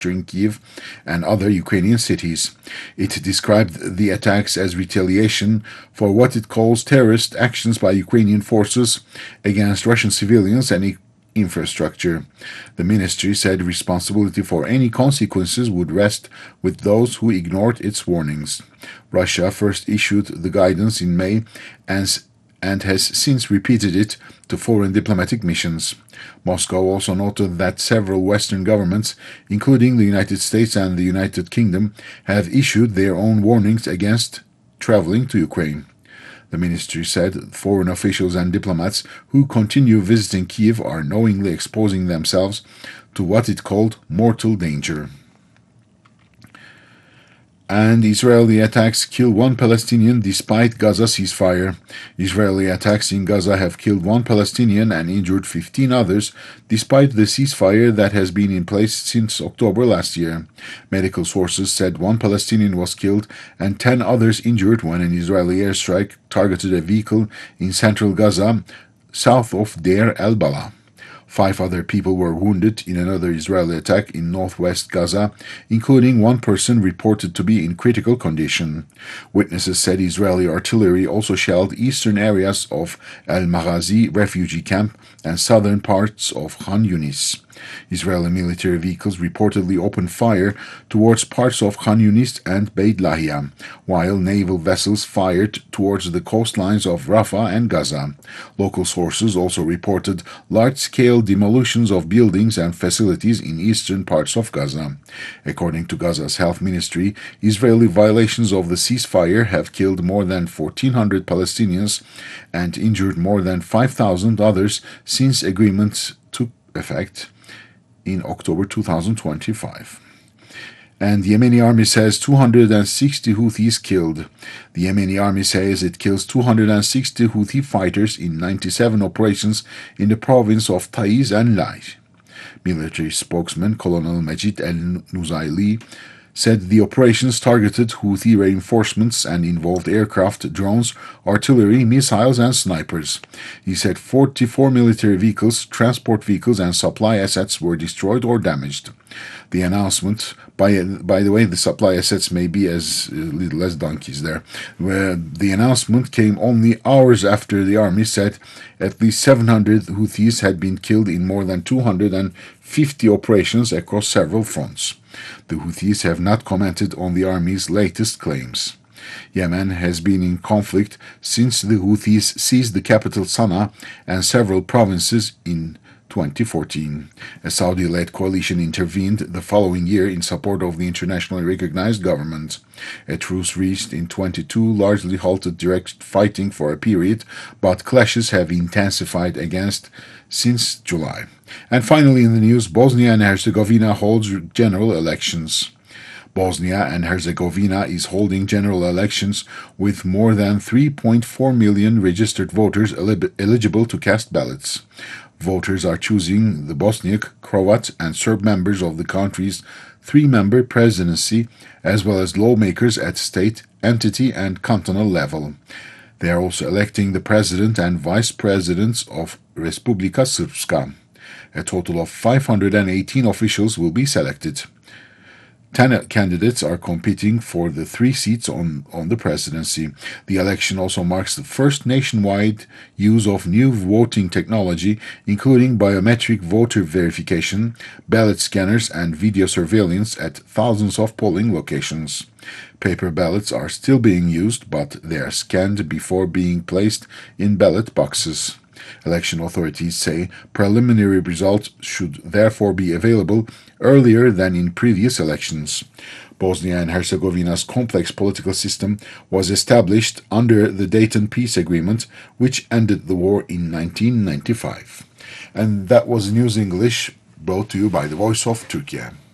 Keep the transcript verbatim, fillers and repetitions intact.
during Kiev and other Ukrainian cities. It described the attacks as retaliation for what it calls terrorist actions by Ukrainian forces against Russian civilians and infrastructure. The ministry said responsibility for any consequences would rest with those who ignored its warnings. Russia first issued the guidance in May and and has since repeated it to foreign diplomatic missions. Moscow also noted that several Western governments, including the United States and the United Kingdom, have issued their own warnings against traveling to Ukraine. The ministry said foreign officials and diplomats who continue visiting Kiev are knowingly exposing themselves to what it called mortal danger. And Israeli attacks kill one Palestinian despite Gaza ceasefire. Israeli attacks in Gaza have killed one Palestinian and injured fifteen others, despite the ceasefire that has been in place since October last year. Medical sources said one Palestinian was killed and ten others injured when an Israeli airstrike targeted a vehicle in central Gaza, south of Deir el-Balah. Five other people were wounded in another Israeli attack in northwest Gaza, including one person reported to be in critical condition. Witnesses said Israeli artillery also shelled eastern areas of Al Maghazi refugee camp and southern parts of Khan Yunis. Israeli military vehicles reportedly opened fire towards parts of Khan Yunis and Beit Lahia, while naval vessels fired towards the coastlines of Rafah and Gaza. Local sources also reported large-scale demolitions of buildings and facilities in eastern parts of Gaza. According to Gaza's health ministry, Israeli violations of the ceasefire have killed more than fourteen hundred Palestinians and injured more than five thousand others since agreements took effect in October two thousand twenty-five. And the Yemeni army says two hundred sixty Houthis killed. The Yemeni army says it kills two hundred sixty Houthi fighters in ninety-seven operations in the province of Taiz and Laj. Military spokesman Colonel Majid el-Nuzaili said the operations targeted Houthi reinforcements and involved aircraft, drones, artillery, missiles, and snipers. He said forty-four military vehicles, transport vehicles, and supply assets were destroyed or damaged. The announcement, by, by the way, the supply assets may be as uh, little as donkeys there, where the announcement came only hours after the army said at least seven hundred Houthis had been killed in more than two hundred fifty operations across several fronts. The Houthis have not commented on the army's latest claims. Yemen has been in conflict since the Houthis seized the capital Sana'a and several provinces in twenty fourteen. A Saudi-led coalition intervened the following year in support of the internationally recognized government. A truce reached in twenty-two largely halted direct fighting for a period, but clashes have intensified against since July. And finally in the news, Bosnia and Herzegovina holds general elections. Bosnia and Herzegovina is holding general elections with more than three point four million registered voters eligible to cast ballots. Voters are choosing the Bosniak, Croat, and Serb members of the country's three-member presidency, as well as lawmakers at state, entity, and cantonal level. They are also electing the president and vice presidents of Republika Srpska. A total of five hundred eighteen officials will be selected. Ten candidates are competing for the three seats on, on the presidency. The election also marks the first nationwide use of new voting technology, including biometric voter verification, ballot scanners, and video surveillance at thousands of polling locations. Paper ballots are still being used, but they are scanned before being placed in ballot boxes. Election authorities say preliminary results should therefore be available earlier than in previous elections. Bosnia and Herzegovina's complex political system was established under the Dayton Peace Agreement, which ended the war in nineteen ninety-five. And that was News English, brought to you by the Voice of Turkey.